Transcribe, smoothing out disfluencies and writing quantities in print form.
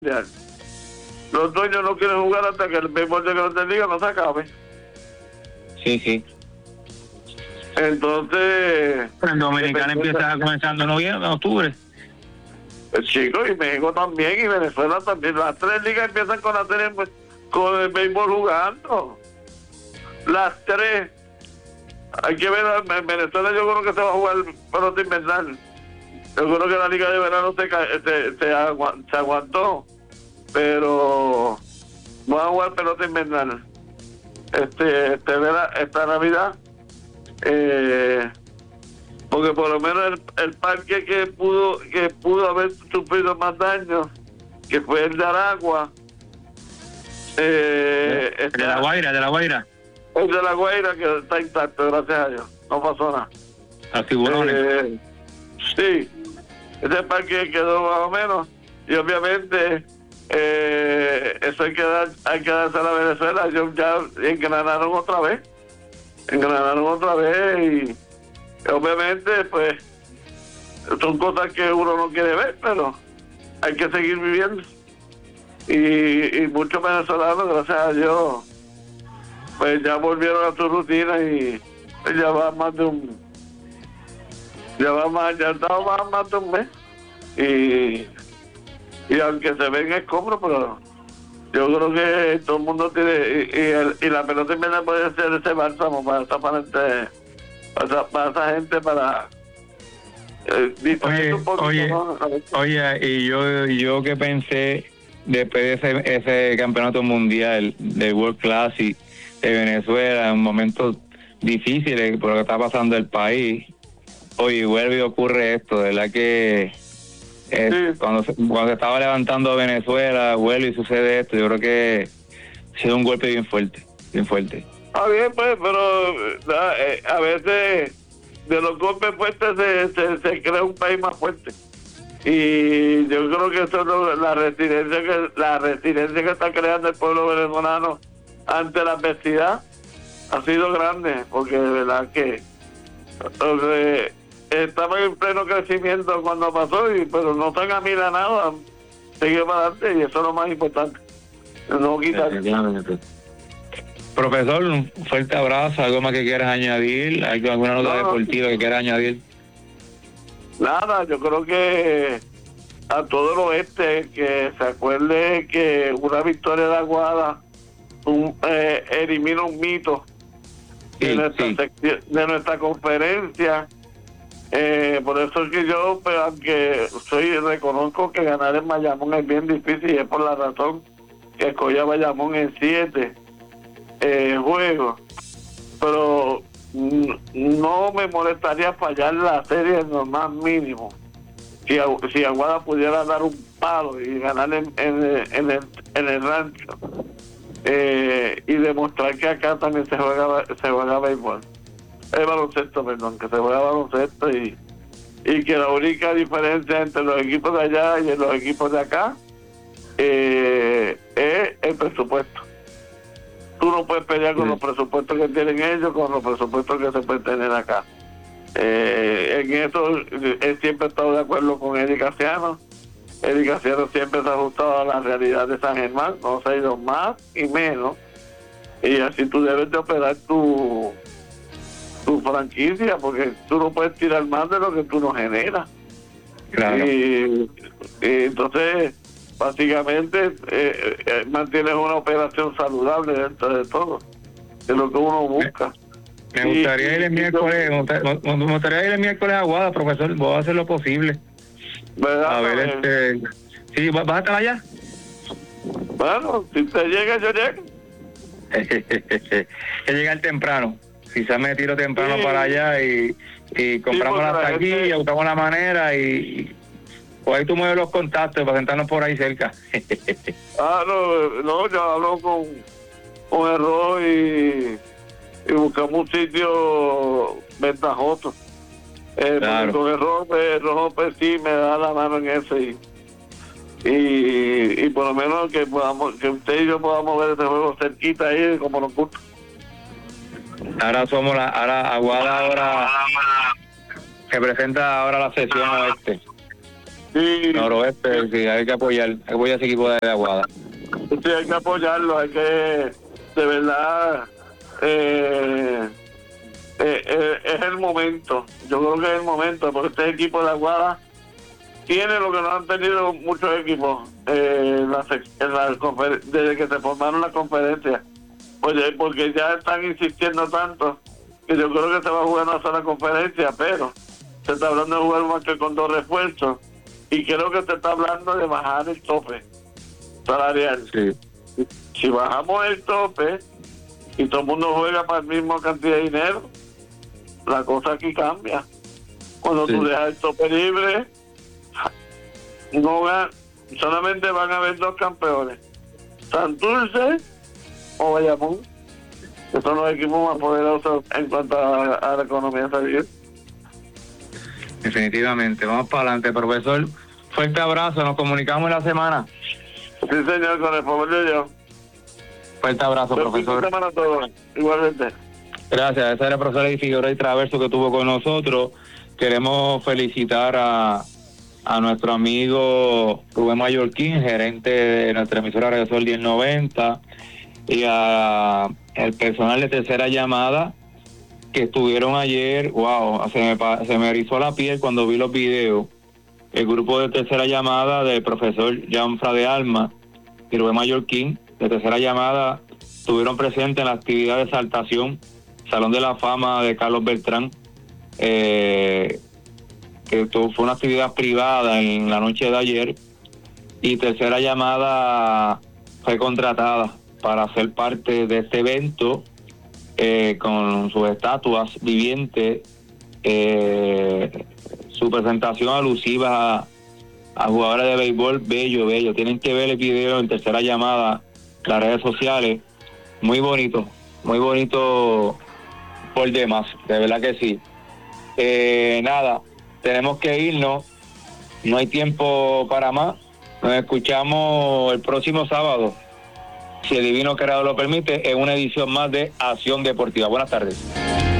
Los dueños no quieren jugar hasta que el béisbol de Grandes Ligas no se acabe. Sí. Entonces... El Dominicano empieza comenzando en noviembre, en octubre. Chicos, y México también, y Venezuela también. Las tres ligas empiezan con con el béisbol jugando. Las tres. Hay que ver, en Venezuela yo creo que se va a jugar pelota invernal. Yo creo que la liga de verano se aguantó, pero va a jugar pelota invernal. Esta Navidad, porque por lo menos el parque que pudo haber sufrido más daño, que fue el de Aragua, de la Guaira. El de la Guaira, que está intacto, gracias a Dios, no pasó nada. A tiburones. Sí, ese parque quedó más o menos, y obviamente eso hay que darse a la Venezuela. Ellos ya engranaron otra vez, y obviamente pues son cosas que uno no quiere ver, pero hay que seguir viviendo, y muchos venezolanos, gracias a Dios, pues ya volvieron a su rutina, y ya va más de un más de un mes, y aunque se ven escombros, pero yo creo que todo el mundo tiene, y la pelota invernal puede ser ese bálsamo para esa gente, para Oye, un poquito, ¿no? Oye, y yo que pensé después de ese campeonato mundial de World Classic de Venezuela, en momentos difíciles por lo que está pasando el país, oye, vuelve y ocurre esto, de verdad que cuando se estaba levantando Venezuela, vuelve y sucede esto. Yo creo que ha sido un golpe bien fuerte. Está bien, pues, pero a veces de los golpes fuertes se crea un país más fuerte. Y yo creo que eso es la resiliencia que está creando el pueblo venezolano ante la adversidad ha sido grande, porque de verdad que estaba en pleno crecimiento cuando pasó, pero no están amilanados, sigue para adelante, y eso es lo más importante, no quitar. Profesor, un fuerte abrazo. ¿Algo más que quieras añadir? ¿Alguna nota deportiva que quieras añadir? Nada, yo creo que a todo el oeste que se acuerde que una victoria de Aguada elimina un mito de nuestra conferencia. Por eso es que yo, pues, aunque reconozco que ganar en Bayamón es bien difícil, y es por la razón que escogí a Bayamón en 7 juegos, pero no me molestaría fallar la serie en lo más mínimo. Si Aguada pudiera dar un palo y ganar en el rancho, y demostrar que acá también se juega béisbol, baloncesto, perdón, que se juega baloncesto, y que la única diferencia entre los equipos de allá y los equipos de acá es el presupuesto. Tú no puedes pelear con los presupuestos que tienen ellos, con los presupuestos que se pueden tener acá. En eso he siempre estado de acuerdo con Eddie Casiano. Eddie Casiano siempre se ha ajustado a la realidad de San Germán, no se ha ido más y menos, y así tú debes de operar tu franquicia, porque tú no puedes tirar más de lo que tú no generas. Claro. Y entonces básicamente mantienes una operación saludable dentro de todo, de lo que uno busca. Me gustaría ir el miércoles, me gustaría ir el miércoles a Aguada, profesor. Voy a hacer lo posible. ¿Verdad? A ver, ¿sí, vas a estar allá? Bueno, si te llega, yo llego. Que llegar temprano. Quizás me tiro temprano para allá y compramos la taquilla, buscamos la manera, y pues ahí tú mueves los contactos para sentarnos por ahí cerca. No, yo hablo con Error y buscamos un sitio ventajoso. Claro. Con Error pues sí me da la mano en eso, y por lo menos que usted y yo podamos ver ese juego cerquita ahí como nos gusta. Aguada ahora representa ahora la sesión oeste. Sí, noroeste, sí, hay que apoyar a ese equipo de Aguada. sí, hay que apoyarlo, hay que, de verdad, es el momento. Yo creo que es el momento, porque este equipo de Aguada tiene lo que no han tenido muchos equipos desde que se formaron las conferencias. Oye, porque ya están insistiendo tanto que yo creo que se va a jugar una sola conferencia, pero se está hablando de jugar más que con 2 refuerzos y creo que se está hablando de bajar el tope salarial. Sí. Si bajamos el tope y todo el mundo juega para la misma cantidad de dinero, la cosa aquí cambia. Cuando tú dejas el tope libre, solamente van a haber 2 campeones, Santurce o Bayamón, que son los equipos más poderosos en cuanto a la economía salida. Definitivamente, vamos para adelante, profesor. Fuerte abrazo, nos comunicamos en la semana. Sí, señor, con el favor de Dios. Fuerte abrazo, profesor. Semana a todos, igualmente. Gracias, ese era el profesor Eddie Figueroa y Traverso que estuvo con nosotros. Queremos felicitar a nuestro amigo Rubén Mallorquín, gerente de nuestra emisora Radio Sol 1090, y a el personal de Tercera Llamada que estuvieron ayer. Wow, se me erizó la piel cuando vi los videos. El grupo de Tercera Llamada del profesor Janfra de Alma y Rubén Mallorquín de Tercera Llamada estuvieron presentes en la actividad de exaltación Salón de la Fama de Carlos Beltrán, que fue una actividad privada en la noche de ayer, y Tercera Llamada fue contratada para ser parte de este evento con sus estatuas vivientes, su presentación alusiva a jugadores de béisbol, bello. Tienen que ver el video en Tercera Llamada, las redes sociales, muy bonito por demás, de verdad que sí. Nada, tenemos que irnos, no hay tiempo para más. Nos escuchamos el próximo sábado, si el Divino Creador lo permite, en una edición más de Acción Deportiva. Buenas tardes.